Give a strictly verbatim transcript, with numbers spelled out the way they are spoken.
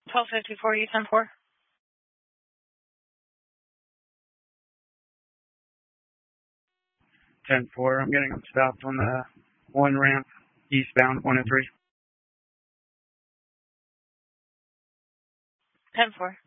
twelve fifty-four, you ten four. ten four, I'm getting stopped on the one ramp, eastbound one oh three. ten four.